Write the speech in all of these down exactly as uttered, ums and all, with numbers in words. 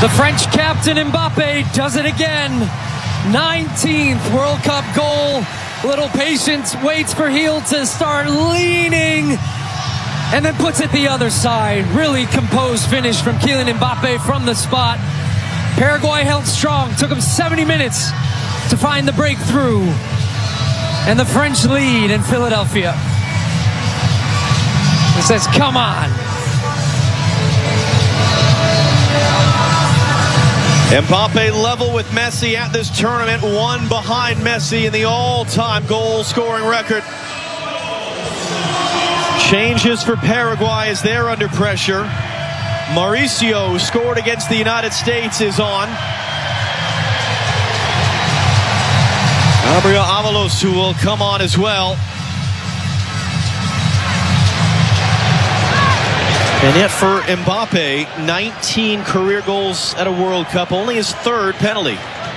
The French captain Mbappe does it again. nineteenth World Cup goal. Little patience, waits for Heel to start leaning, and then puts it the other side. Really composed finish from Kylian Mbappe from the spot. Paraguay held strong. Took them seventy minutes to find the breakthrough. And the French lead in Philadelphia. It says, come on. Mbappe level with Messi at this tournament, one behind Messi in the all-time goal-scoring record. Changes for Paraguay as they're under pressure. Mauricio, who scored against the United States, is on. Gabriel Avalos, who will come on as well. And yet for Mbappe, nineteen career goals at a World Cup, only his third penalty.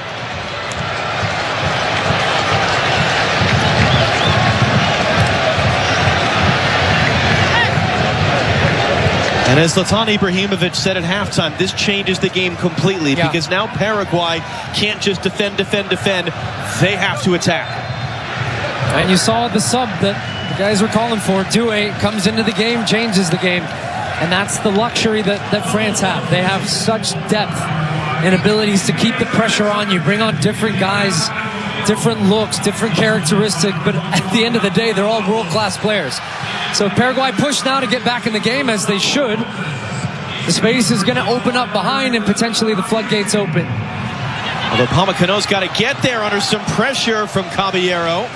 And as Zlatan Ibrahimovic said at halftime, this changes the game completely, yeah. Because now Paraguay can't just defend, defend, defend. They have to attack. And you saw the sub that the guys were calling for. Doué comes into the game, changes the game. And that's the luxury that, that France have. They have such depth and abilities to keep the pressure on you, bring on different guys, different looks, different characteristics, but at the end of the day, they're all world-class players. So Paraguay push now to get back in the game, as they should. The space is going to open up behind, and potentially the floodgates open. Although Pamecano's got to get there under some pressure from Caballero.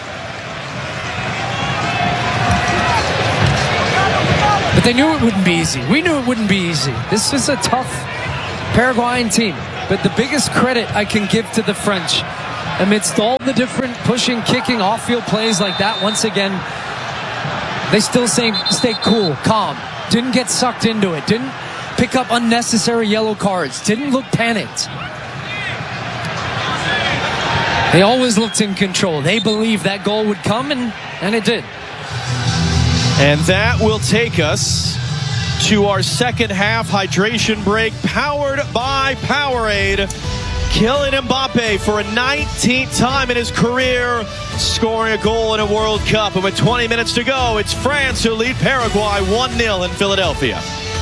But they knew it wouldn't be easy. We knew it wouldn't be easy. This is a tough Paraguayan team. But the biggest credit I can give to the French, amidst all the different pushing, kicking, off-field plays like that, once again, they still stay, stay cool, calm. Didn't get sucked into it. Didn't pick up unnecessary yellow cards. Didn't look panicked. They always looked in control. They believed that goal would come, and, and it did. And that will take us to our second half hydration break, powered by Powerade. Kylian Mbappe for a nineteenth time in his career, scoring a goal in a World Cup. And with twenty minutes to go, it's France who lead Paraguay one nil in Philadelphia.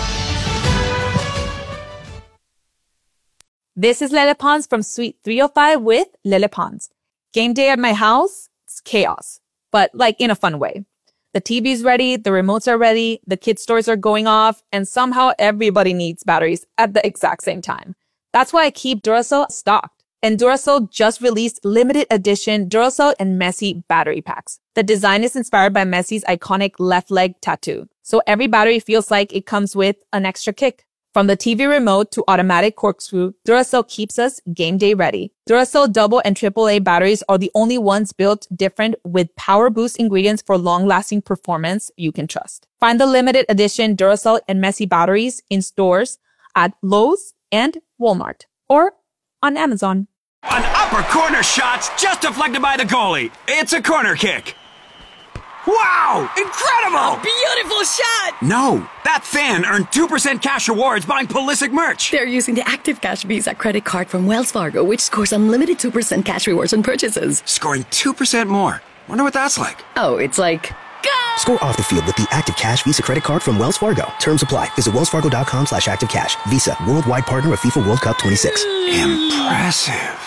This is Lele Pons from Suite three oh five with Lele Pons. Game day at my house, it's chaos, but like in a fun way. The T V's ready, the remotes are ready, the kids' stores are going off, and somehow everybody needs batteries at the exact same time. That's why I keep Duracell stocked. And Duracell just released limited edition Duracell and Messi battery packs. The design is inspired by Messi's iconic left leg tattoo. So every battery feels like it comes with an extra kick. From the T V remote to automatic corkscrew, Duracell keeps us game day ready. Duracell double and triple A batteries are the only ones built different with power boost ingredients for long-lasting performance you can trust. Find the limited edition Duracell and Messi batteries in stores at Lowe's and Walmart or on Amazon. An upper corner shot's just deflected by the goalie. It's a corner kick. Wow! Incredible! A beautiful shot! No, that fan earned two percent cash rewards buying Pulisic merch. They're using the Active Cash Visa credit card from Wells Fargo, which scores unlimited two percent cash rewards on purchases. Scoring two percent more. Wonder what that's like. Oh, it's like... Go! Score off the field with the Active Cash Visa credit card from Wells Fargo. Terms apply. Visit wellsfargo.com slash activecash. Visa, worldwide partner of FIFA World Cup twenty-six. Impressive.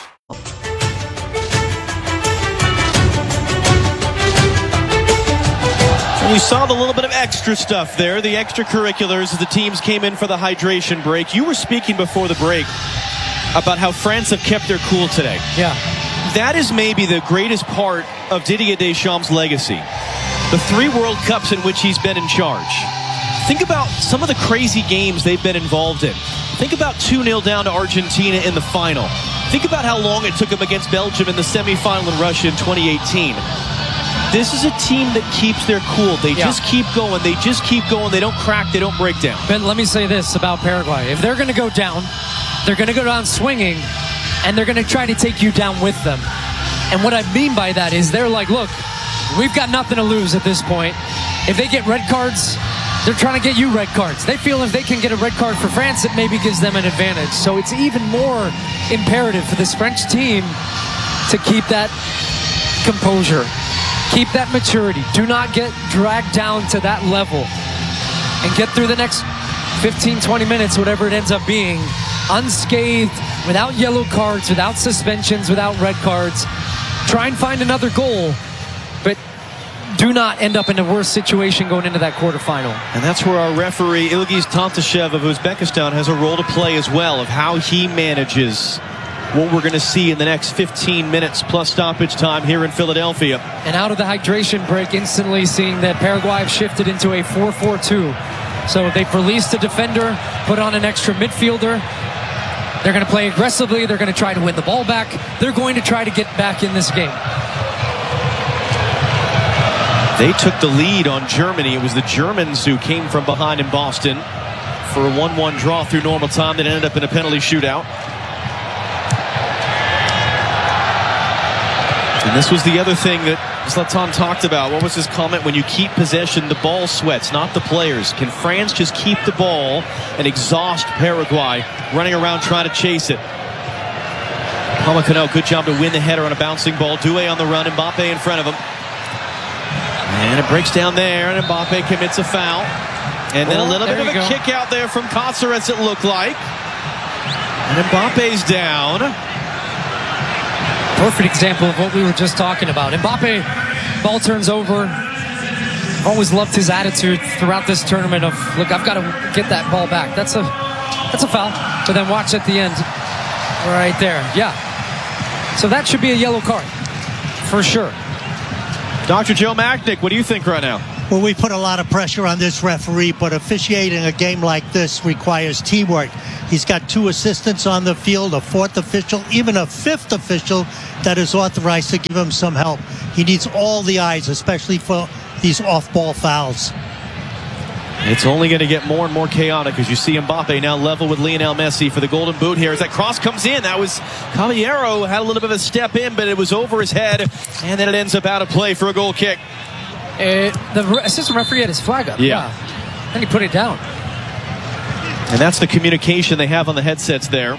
We saw the little bit of extra stuff there, the extracurriculars as the teams came in for the hydration break. You were speaking before the break about how France have kept their cool today. Yeah. That is maybe the greatest part of Didier Deschamps' legacy. The three World Cups in which he's been in charge. Think about some of the crazy games they've been involved in. Think about two nil down to Argentina in the final. Think about how long it took them against Belgium in the semifinal in Russia in twenty eighteen. This is a team that keeps their cool. They yeah. just keep going. They just keep going. They don't crack. They don't break down. Ben, let me say this about Paraguay. If they're going to go down, they're going to go down swinging, and they're going to try to take you down with them. And what I mean by that is they're like, look, we've got nothing to lose at this point. If they get red cards, they're trying to get you red cards. They feel if they can get a red card for France, it maybe gives them an advantage. So it's even more imperative for this French team to keep that composure, keep that maturity. Do not get dragged down to that level and get through the next fifteen, twenty minutes, whatever it ends up being, unscathed, without yellow cards, without suspensions, without red cards. Try and find another goal, but do not end up in a worse situation going into that quarterfinal. And that's where our referee, Ilgiz Tantashev of Uzbekistan, has a role to play as well, of how he manages what we're going to see in the next fifteen minutes plus stoppage time here in Philadelphia. And out of the hydration break, instantly seeing that Paraguay have shifted into a four four two. So they've released a defender, put on an extra midfielder. They're going to play aggressively. They're going to try to win the ball back. They're going to try to get back in this game. They took the lead on Germany. It was the Germans who came from behind in Boston for a one one draw through normal time that ended up in a penalty shootout. And this was the other thing that Zlatan talked about. What was his comment? When you keep possession, the ball sweats, not the players. Can France just keep the ball and exhaust Paraguay running around trying to chase it? Upamecano, good job to win the header on a bouncing ball. Doué on the run, Mbappe in front of him. And it breaks down there, and Mbappe commits a foul. And then oh, a little bit of a go. kick out there from Cáceres, it looked like. And Mbappe's down. Perfect example of what we were just talking about. Mbappe, ball turns over. I've always loved his attitude throughout this tournament of, look, I've got to get that ball back. That's a that's a foul. But then watch at the end. Right there. Yeah. So that should be a yellow card. For sure. Doctor Joe Machnik, what do you think right now? Well, we put a lot of pressure on this referee, but officiating a game like this requires teamwork. He's got two assistants on the field, a fourth official, even a fifth official that is authorized to give him some help. He needs all the eyes, especially for these off-ball fouls. It's only going to get more and more chaotic as you see Mbappe now level with Lionel Messi for the golden boot here. As that cross comes in, that was Caballero, had a little bit of a step in, but it was over his head, and then it ends up out of play for a goal kick. Uh, the assistant referee had his flag up. Yeah. yeah. And he put it down. And that's the communication they have on the headsets there.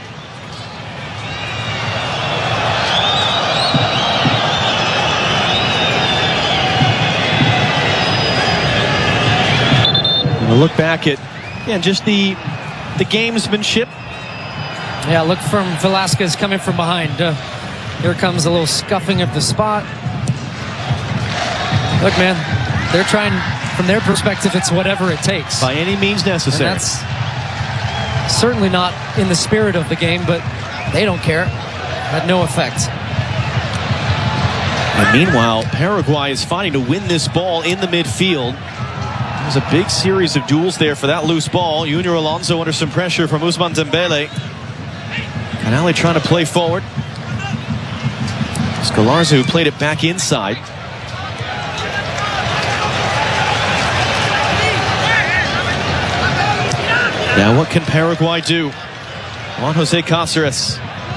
We'll look back at, again, just the the gamesmanship. Yeah, look from Velasquez coming from behind. Uh, here comes a little scuffing of the spot. Look, man, they're trying, from their perspective, it's whatever it takes. By any means necessary. And that's certainly not in the spirit of the game, but they don't care. Had no effect. And meanwhile, Paraguay is fighting to win this ball in the midfield. There's a big series of duels there for that loose ball. Junior Alonso under some pressure from Ousmane Dembele. Canale trying to play forward. Scalarza, who played it back inside. Now what can Paraguay do? Juan Jose Cáceres.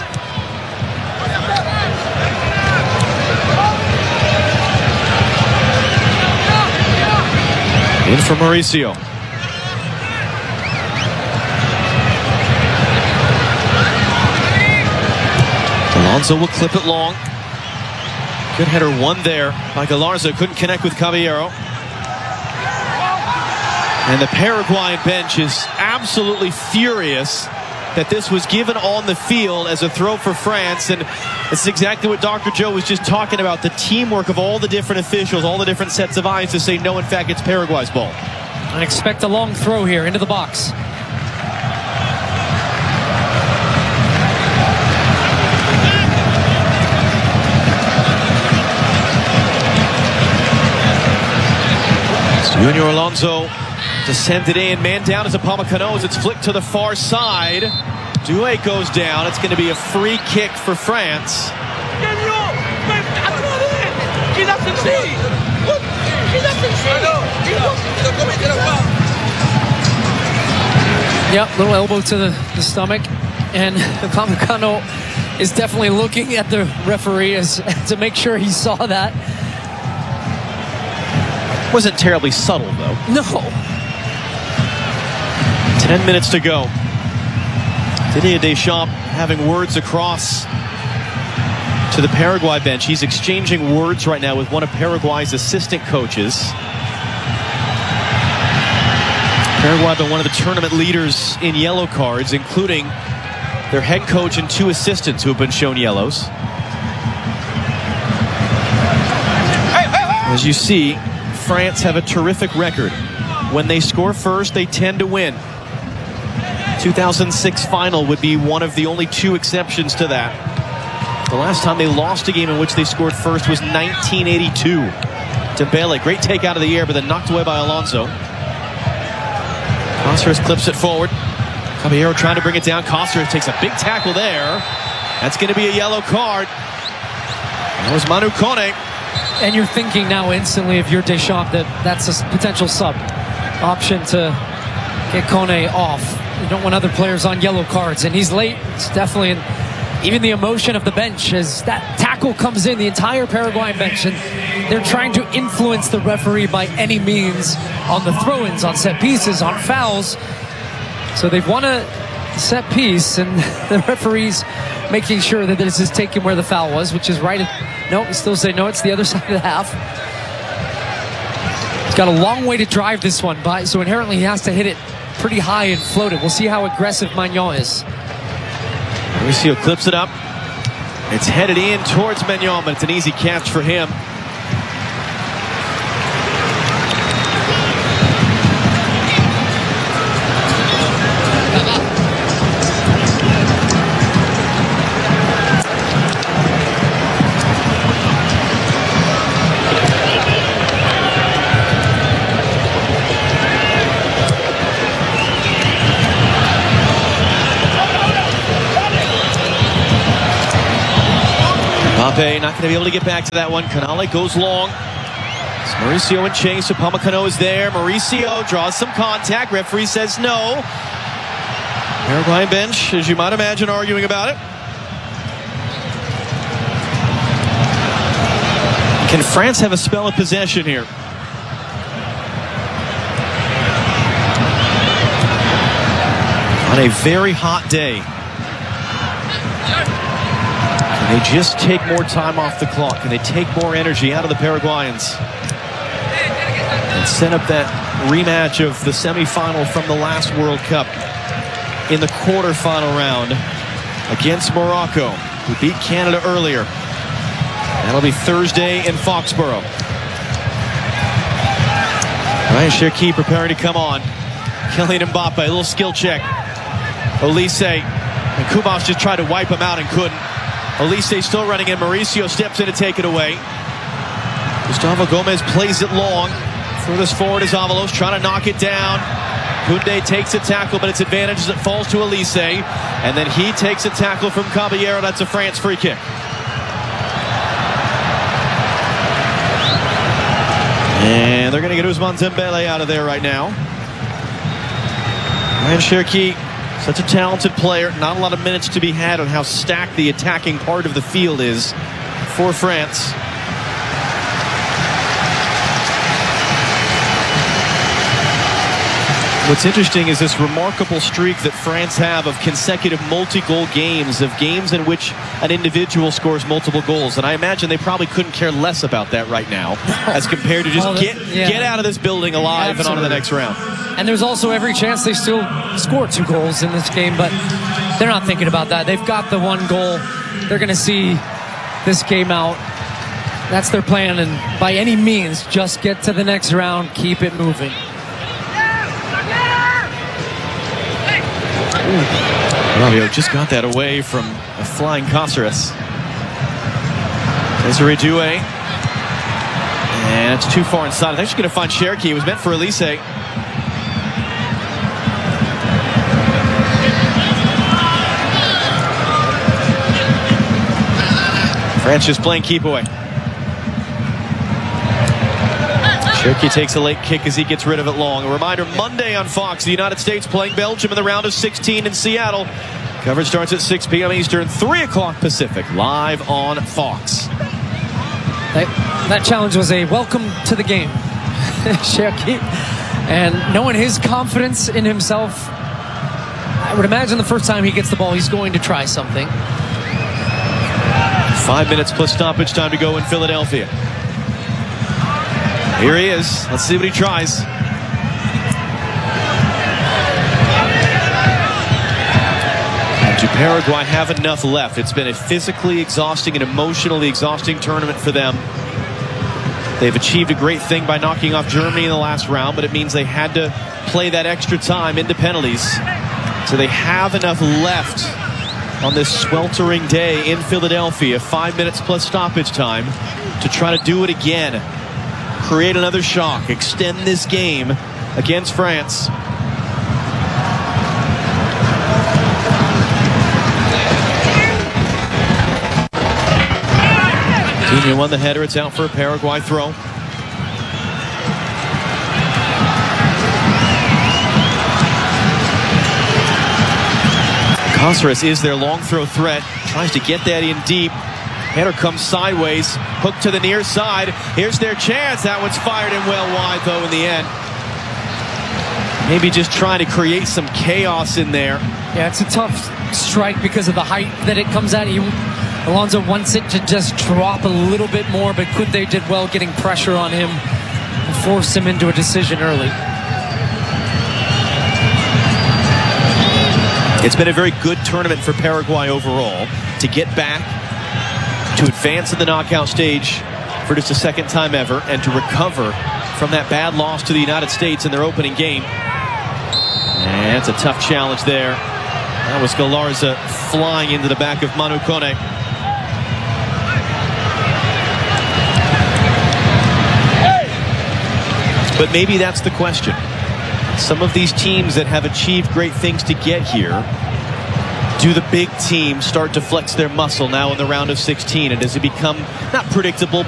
In for Mauricio. Alonso will clip it long. Good header one there by Galarza. Couldn't connect with Caballero. And the Paraguayan bench is absolutely furious that this was given on the field as a throw for France. And this is exactly what Doctor Joe was just talking about, the teamwork of all the different officials, all the different sets of eyes to say, no, in fact, it's Paraguay's ball. I expect a long throw here into the box. Junior Alonso to send it in. Man down as Upamecano as it's flicked to the far side. Doué goes down. It's going to be a free kick for France. Yep, little elbow to the, the stomach. And Upamecano is definitely looking at the referee as, to make sure he saw that. Wasn't terribly subtle, though. No. Ten minutes to go. Didier Deschamps having words across to the Paraguay bench. He's exchanging words right now with one of Paraguay's assistant coaches. Paraguay have been one of the tournament leaders in yellow cards, including their head coach and two assistants who have been shown yellows. As you see, France have a terrific record. When they score first, they tend to win. two thousand six final would be one of the only two exceptions to that. The last time they lost a game in which they scored first was nineteen eighty-two. Dembele, great take out of the air, but then knocked away by Alonso. Cáceres clips it forward. Caballero trying to bring it down. Cáceres takes a big tackle there. That's going to be a yellow card. That was Manu Kone. And you're thinking now instantly, if you're Deschamps, that that's a potential sub option to get Kone off. You don't want other players on yellow cards, and he's late. It's definitely an, even the emotion of the bench as that tackle comes in, the entire Paraguayan bench, and they're trying to influence the referee by any means on the throw-ins, on set pieces, on fouls. So they've won a set piece, and the referee's making sure that this is taken where the foul was, which is right. No, we still say no, it's the other side of the half. He's got a long way to drive this one by, so inherently he has to hit it pretty high and float it. We'll see how aggressive Maignan is. Mauricio clips it up. It's headed in towards Maignan, but it's an easy catch for him. Mbappe not going to be able to get back to that one. Canale goes long. It's Mauricio in chase. Upamecano is there. Mauricio draws some contact. Referee says no. Paraguayan bench, as you might imagine, arguing about it. Can France have a spell of possession here? On a very hot day. They just take more time off the clock, and they take more energy out of the Paraguayans and set up that rematch of the semifinal from the last World Cup in the quarterfinal round against Morocco, who beat Canada earlier. That'll be Thursday in Foxborough. Ryan Cherki preparing to come on. Kylian Mbappe, a little skill check. Olise and Kubas just tried to wipe him out and couldn't. Olise still running in. Mauricio steps in to take it away. Gustavo Gomez plays it long. Furthest forward is Avalos trying to knock it down. Koundé takes a tackle, but it's advantage as it falls to Olise. And then he takes a tackle from Caballero. That's a France free kick. And they're going to get Ousmane Dembele out of there right now. Ryan Cherki, such a talented player. Not a lot of minutes to be had on how stacked the attacking part of the field is for France. What's interesting is this remarkable streak that France have of consecutive multi-goal games, of games in which an individual scores multiple goals. And I imagine they probably couldn't care less about that right now as compared to just oh, get, yeah. get out of this building alive Absolutely. And on to the next round. And there's also every chance they still score two goals in this game, but they're not thinking about that. They've got the one goal. They're going to see this game out. That's their plan, and by any means, just get to the next round, keep it moving. Rabiot just got that away from a flying Cáceres. Desiree Doué. And it's too far inside. I think she's going to find Cherki. It was meant for Olise. France just playing keep away. Cherki takes a late kick as he gets rid of it long. A reminder, Monday on Fox, the United States playing Belgium in the round of sixteen in Seattle. Coverage starts at six p m Eastern, three o'clock Pacific, live on Fox. That, that challenge was a welcome to the game. Cherki, and knowing his confidence in himself, I would imagine the first time he gets the ball, he's going to try something. Five minutes plus stoppage time to go in Philadelphia. Here he is. Let's see what he tries. And do Paraguay have enough left? It's been a physically exhausting and emotionally exhausting tournament for them. They've achieved a great thing by knocking off Germany in the last round, but it means they had to play that extra time into penalties. So they have enough left on this sweltering day in Philadelphia. Five minutes plus stoppage time to try to do it again. Create another shock. Extend this game against France. Coutinho won the header. It's out for a Paraguay throw. Cáceres is their long throw threat. Tries to get that in deep. Header comes sideways. Hook to the near side. Here's their chance. That one's fired in well wide, though, in the end. Maybe just trying to create some chaos in there. Yeah, it's a tough strike because of the height that it comes at. You, Alonso wants it to just drop a little bit more, but Kunde did well getting pressure on him and forced him into a decision early. It's been a very good tournament for Paraguay overall. To get back, to advance in the knockout stage for just a second time ever, and to recover from that bad loss to the United States in their opening game. And it's a tough challenge there. That was Galarza flying into the back of Manu Kone. But maybe that's the question. Some of these teams that have achieved great things to get here, do the big teams start to flex their muscle now in the round of sixteen? And does it become not predictable,